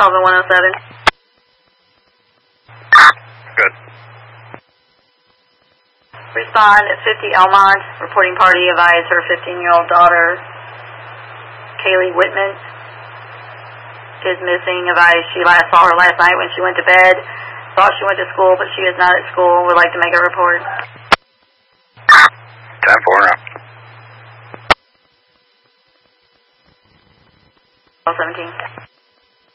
Sullivan 107. Good. Respond at 50 Elmont. Reporting party advised her 15-year-old daughter, Kaylee Whitman, is missing. Advised she last saw her last night when she went to bed. Thought she went to school, but she is not at school. Would like to make a report. 10-4. 17.